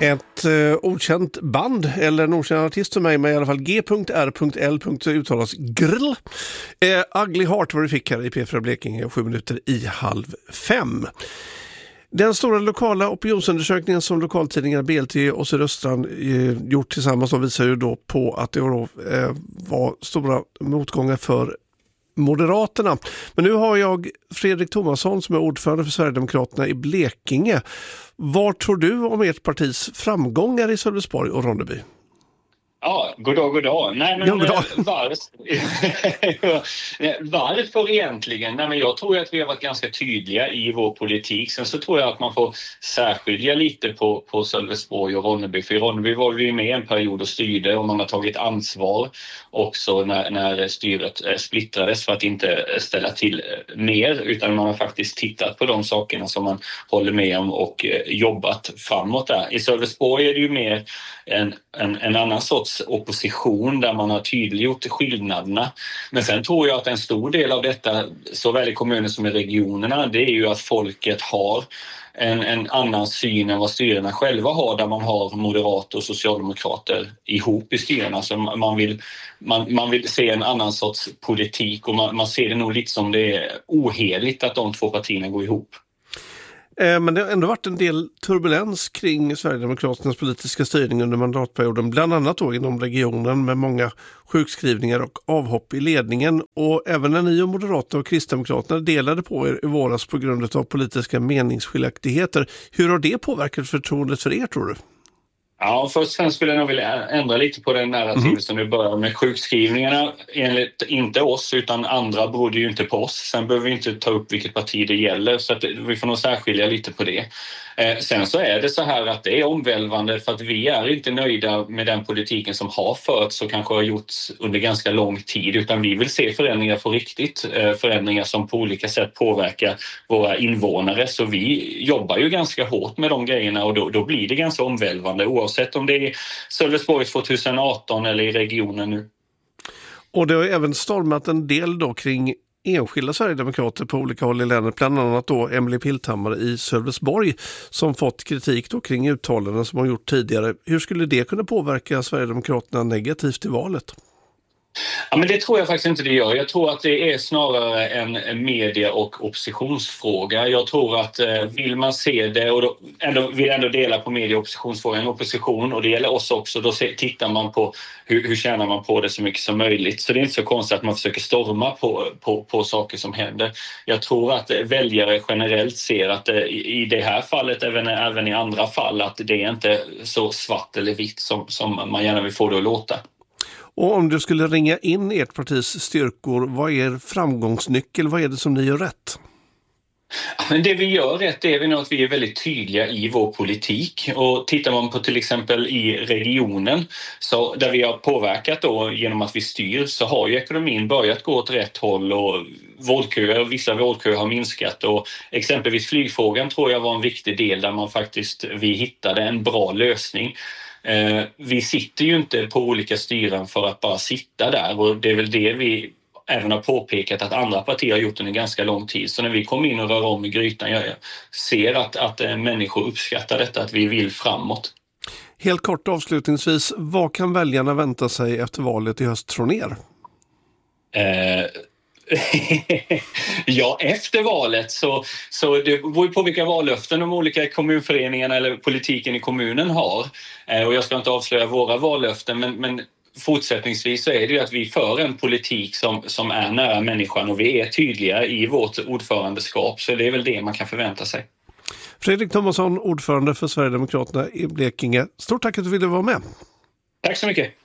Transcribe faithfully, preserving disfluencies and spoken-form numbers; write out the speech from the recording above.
Ett eh, okänt band eller en okänd artist för mig, men i alla fall G R L uttalas grill. Eh, Ugly Heart var det fick här i P fyra Blekinge, sju minuter i halv fem. Den stora lokala opinionsundersökningen som lokaltidningar B L T och Sydöstran eh, gjort tillsammans då visar ju då på att det då, eh, var stora motgångar för Moderaterna. Men nu har jag Fredrik Thomasson som är ordförande för Sverigedemokraterna i Blekinge. Vad tror du om ert partis framgångar i Sölvesborg och Ronneby? Ja, god dag, god dag. Nej, men ja, god dag. Varför, varför egentligen? Nej, men jag tror att vi har varit ganska tydliga i vår politik. Sen så tror jag att man får särskilja lite på, på Sölvesborg och Ronneby. För i Ronneby var vi med en period och styrde och man har tagit ansvar också när, när styret splittrades för att inte ställa till mer. Utan man har faktiskt tittat på de sakerna som man håller med om och jobbat framåt där. I Sölvesborg är det ju mer en, en, en annan sorts opposition där man har tydliggjort skillnaderna. Men sen tror jag att en stor del av detta, såväl i kommuner som i regionerna, det är ju att folket har en, en annan syn än vad styrena själva har, där man har moderater och socialdemokrater ihop i styrena. Så man vill, man, man vill se en annan sorts politik och man, man ser det nog lite som det är oheligt att de två partierna går ihop. Men det har ändå varit en del turbulens kring Sverigedemokraternas politiska styrning under mandatperioden, bland annat då inom regionen med många sjukskrivningar och avhopp i ledningen. Och även när ni och Moderaterna och Kristdemokraterna delade på er i våras på grund av politiska meningsskiljaktigheter. Hur har det påverkat förtroendet för er, tror du? Ja, först sen skulle jag nog vilja ändra lite på den narrativ mm. som du börjar med sjukskrivningarna. Enligt inte oss utan andra berodde ju inte på oss. Sen behöver vi inte ta upp vilket parti det gäller, så att vi får nog särskilja lite på det. Eh, sen så är det så här att det är omvälvande för att vi är inte nöjda med den politiken som har förts och kanske har gjorts under ganska lång tid, utan vi vill se förändringar på riktigt. Eh, förändringar som på olika sätt påverkar våra invånare, så vi jobbar ju ganska hårt med de grejerna och då, då blir det ganska omvälvande oavsett om det är Sölvesborg tjugoarton eller i regionen nu. Och det har även stormat en del då kring enskilda Sverigedemokrater på olika håll i länet, bland annat då Emily Pilthammar i Sölvesborg som fått kritik då kring uttalanden som har gjort tidigare. Hur skulle det kunna påverka Sverigedemokraterna negativt i valet? Ja, men det tror jag faktiskt inte det gör. Jag tror att det är snarare en media- och oppositionsfråga. Jag tror att eh, vill man se det och då ändå, vill ändå dela på media- och oppositionsfrågan, opposition, och det gäller oss också, då se, tittar man på hur, hur tjänar man på det så mycket som möjligt. Så det är inte så konstigt att man försöker storma på, på, på saker som händer. Jag tror att väljare generellt ser att eh, i det här fallet, även, även i andra fall, att det är inte så svart eller vitt som, som man gärna vill få det att låta. Och om du skulle ringa in ert partis styrkor, vad är er framgångsnyckel? Vad är det som ni gör rätt? Men det vi gör rätt är vi nog att vi är väldigt tydliga i vår politik. Och tittar man på till exempel i regionen, så där vi har påverkat då genom att vi styr, så har ju ekonomin börjat gå åt rätt håll och vårdköer, vissa vårdköer har minskat. Och exempelvis flygfrågan tror jag var en viktig del där man faktiskt, vi hittade en bra lösning. Eh, vi sitter ju inte på olika styren för att bara sitta där, och det är väl det vi även har påpekat att andra partier har gjort under ganska lång tid. Så när vi kommer in och rör om i grytan, jag ser att, att eh, människor uppskattar detta, att vi vill framåt. Helt kort avslutningsvis, vad kan väljarna vänta sig efter valet i höst från er? Eh... ja, efter valet så, så det beror på vilka vallöften de olika kommunföreningarna eller politiken i kommunen har. Eh, och jag ska inte avslöja våra vallöften, men, men fortsättningsvis så är det ju att vi för en politik som, som är nära människan och vi är tydliga i vårt ordförandeskap, så det är väl det man kan förvänta sig. Fredrik Thomasson, ordförande för Sverigedemokraterna i Blekinge. Stort tack att du ville vara med. Tack så mycket.